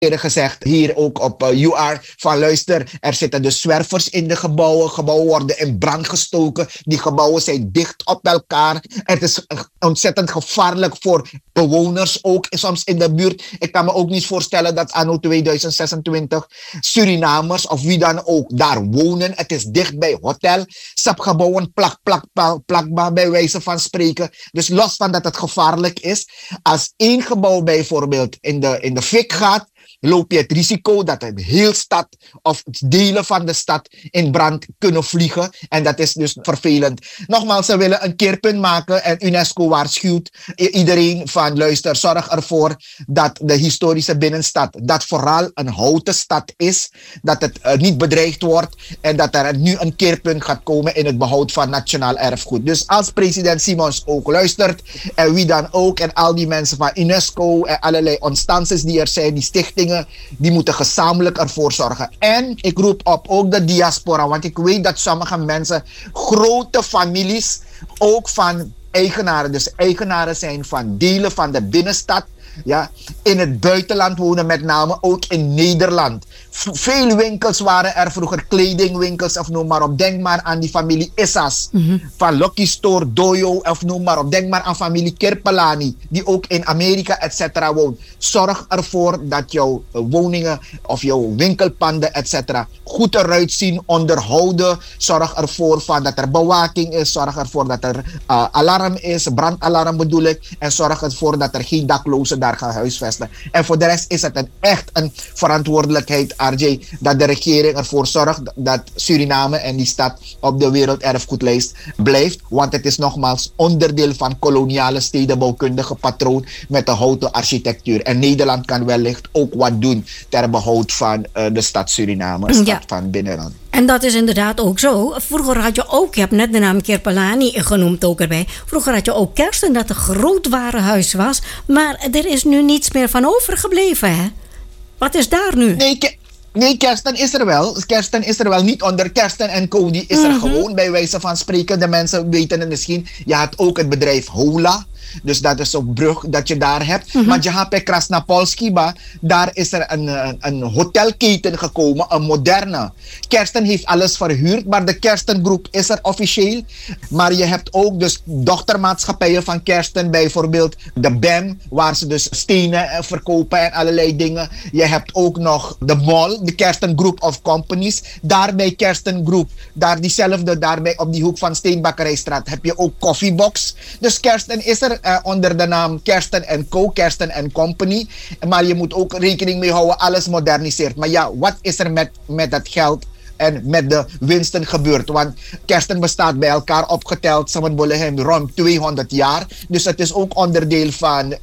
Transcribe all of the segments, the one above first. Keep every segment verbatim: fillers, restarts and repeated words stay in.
eerder gezegd hier ook op uh, U R van luister, er zitten dus zwervers in de gebouwen. Gebouwen worden in brand gestoken. Die gebouwen zijn dicht op elkaar. Het is ontzettend gevaarlijk voor bewoners ook soms in de buurt. Ik kan me ook niet voorstellen dat anno tweeduizend zesentwintig Surinamers of wie dan ook daar wonen. Het is dicht bij hotel. Sapgebouwen plak, plak, plak, plakbaar bij wijze van spreken. Dus los van dat het gevaarlijk is. Als één gebouw bijvoorbeeld in de, in de fik gaat, loop je het risico dat een heel stad of delen van de stad in brand kunnen vliegen. En dat is dus vervelend. Nogmaals, ze willen een keerpunt maken en UNESCO waarschuwt iedereen van luister, zorg ervoor dat de historische binnenstad, dat vooral een houten stad is, dat het uh, niet bedreigd wordt en dat er nu een keerpunt gaat komen in het behoud van nationaal erfgoed. Dus als president Simons ook luistert en wie dan ook en al die mensen van UNESCO en allerlei instanties die er zijn, die stichtingen, die moeten gezamenlijk ervoor zorgen. En ik roep op ook de diaspora, want ik weet dat sommige mensen, grote families, ook van eigenaren, dus eigenaren zijn van delen van de binnenstad, ja, in het buitenland wonen, met name ook in Nederland. V- veel winkels waren er vroeger, kledingwinkels of noem maar op. Denk maar aan die familie Issas, mm-hmm. van Lucky Store, Doyo of noem maar op. Denk maar aan familie Kirpelani, die ook in Amerika et cetera woont. Zorg ervoor dat jouw woningen of jouw winkelpanden et cetera goed eruit zien, onderhouden. Zorg ervoor van dat er bewaking is. Zorg ervoor dat er uh, alarm is, brandalarm bedoel ik. En zorg ervoor dat er geen daklozen daar gaan huisvesten. En voor de rest is het een, echt een verantwoordelijkheid, R J, dat de regering ervoor zorgt dat Suriname en die stad op de werelderfgoedlijst blijft. Want het is nogmaals onderdeel van koloniale stedenbouwkundige patroon met de houten architectuur. En Nederland kan wellicht ook wat doen ter behoud van uh, de stad Suriname, stad ja. van binnenland. En dat is inderdaad ook zo. Vroeger had je ook, je hebt net de naam Kirpelani genoemd ook erbij. Vroeger had je ook Kersten, dat een groot warenhuis was. Maar er is nu niets meer van overgebleven, hè? Wat is daar nu? Nee, ke- nee Kersten is er wel. Kersten is er wel. Niet onder Kersten en Cody is er mm-hmm. gewoon, bij wijze van spreken. De mensen weten het misschien. Je had ook het bedrijf Hola. Dus dat is een brug dat je daar hebt. Mm-hmm. Maar Jahape Krasnapolskiba, daar is er een, een, een hotelketen gekomen, een moderne. Kersten heeft alles verhuurd, maar de Kerstengroep is er officieel. Maar je hebt ook dus dochtermaatschappijen van Kersten, bijvoorbeeld de B E M, waar ze dus stenen verkopen en allerlei dingen. Je hebt ook nog de mall, de Kersten Group of Companies. Daar bij Kersten Group, daar diezelfde, daarbij op die hoek van Steenbakkerijstraat, heb je ook Koffiebox. Dus Kersten is er Uh, onder de naam Kersten en Co, Kersten en Company. Maar je moet ook rekening mee houden, alles moderniseert. Maar ja, wat is er met, met dat geld en met de winsten gebeurd? Want Kersten bestaat bij elkaar opgeteld, Samen rond tweehonderd jaar. Dus het is ook onderdeel van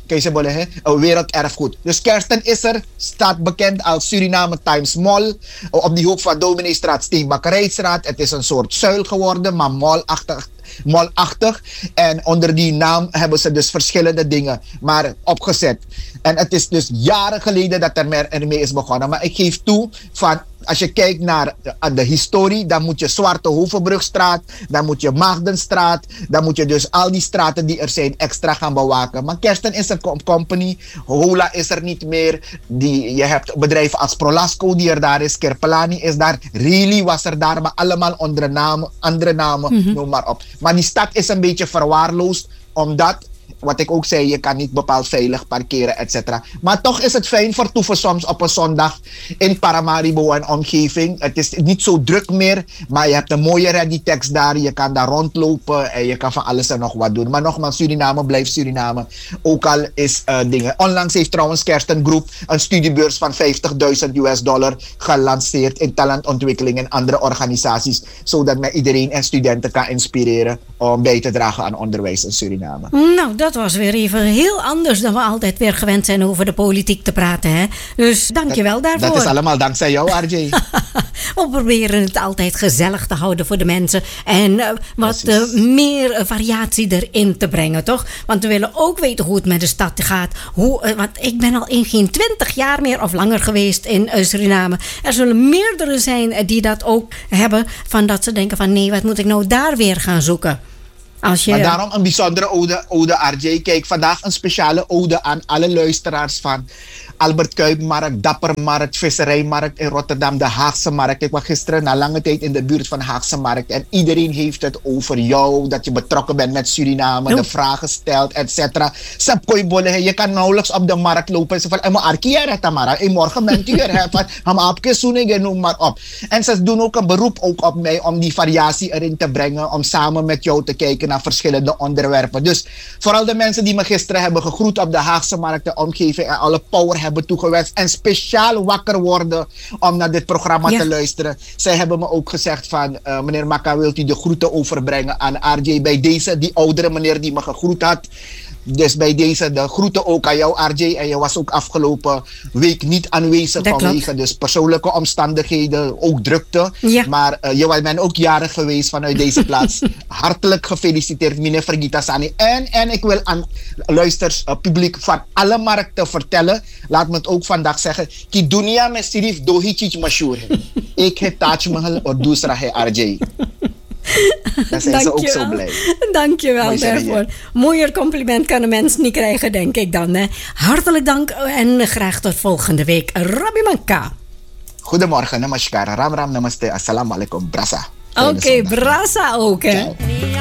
een werelderfgoed. Dus Kersten is er, staat bekend als Suriname Times Mall. Op die hoek van Domineestraat, Steenbakkerijstraat. Het is een soort zuil geworden, maar mallachtig. Malachtig. En onder die naam hebben ze dus verschillende dingen maar opgezet. En het is dus jaren geleden dat er meer ermee is begonnen. Maar ik geef toe, van als je kijkt naar de, de historie, dan moet je Zwarte Hoevenbrugstraat, dan moet je Maagdenstraat, dan moet je dus al die straten die er zijn extra gaan bewaken. Maar Kersten is een company, Hola is er niet meer, die, je hebt bedrijven als Prolasco die er daar is, Kirpelani is daar, Really was er daar, maar allemaal onder namen, andere namen, mm-hmm. noem maar op. Maar die stad is een beetje verwaarloosd, omdat, wat ik ook zei, je kan niet bepaald veilig parkeren, et cetera. Maar toch is het fijn vertoeven soms op een zondag in Paramaribo en omgeving. Het is niet zo druk meer, maar je hebt een mooie Readytex daar. Je kan daar rondlopen en je kan van alles en nog wat doen. Maar nogmaals, Suriname blijft Suriname. Ook al is uh, dingen. Onlangs heeft trouwens Kersten Groep een studiebeurs van vijftigduizend U S dollar gelanceerd in talentontwikkeling en andere organisaties. Zodat men iedereen en studenten kan inspireren om bij te dragen aan onderwijs in Suriname. Nou, dat was weer even heel anders dan we altijd weer gewend zijn over de politiek te praten. Hè? Dus dank je wel daarvoor. Dat is allemaal dankzij jou, R J. We proberen het altijd gezellig te houden voor de mensen. En uh, wat uh, meer uh, variatie erin te brengen, toch? Want we willen ook weten hoe het met de stad gaat. Hoe, uh, want ik ben al in geen twintig jaar meer of langer geweest in uh, Suriname. Er zullen meerdere zijn uh, die dat ook hebben. Van dat ze denken van nee, wat moet ik nou daar weer gaan zoeken? Als je... Maar daarom een bijzondere ode, ode R J. Kijk, vandaag een speciale ode aan alle luisteraars van Albert Kuipmarkt, Dappermarkt, Visserijmarkt in Rotterdam, de Haagse Markt. Ik was gisteren na lange tijd in de buurt van de Haagse Markt en iedereen heeft het over jou, dat je betrokken bent met Suriname, de vragen stelt, et cetera. Je kan nauwelijks op de markt lopen en ze van, maar arkier Tamara, morgen bent u er, van, ham apke zoenen, noem maar op. En ze doen ook een beroep ook op mij om die variatie erin te brengen, om samen met jou te kijken naar verschillende onderwerpen. Dus vooral de mensen die me gisteren hebben gegroet op de Haagse Markt, de omgeving en alle power hebben toegewenst en speciaal wakker worden om naar dit programma ja. te luisteren. Zij hebben me ook gezegd van, uh, meneer Makka, wilt u de groeten overbrengen aan R J bij deze, die oudere meneer die me gegroet had. Dus bij deze de groeten ook aan jou, R J. En je was ook afgelopen week niet aanwezig dat vanwege klopt. Dus persoonlijke omstandigheden, ook drukte. Ja. Maar uh, je bent ook jarig geweest vanuit deze plaats. Hartelijk gefeliciteerd, meneer Vergita Sani. En, en ik wil aan luisters, uh, publiek van alle markten vertellen. Laat me het ook vandaag zeggen. Ki dunia me sirif dohichich mashur. Ik heb Taj Mahal or dusra hai R J. Dan zijn ze ook zo blij. Dank je wel daarvoor. Mooier compliment kan een mens niet krijgen, denk ik dan. Hè. Hartelijk dank en graag tot volgende week. Rabbi Makka. Goedemorgen, namaskar. Ram ram, namaste, assalamu alaikum, brasa. Oké, okay, brasa ook, hè. Ciao.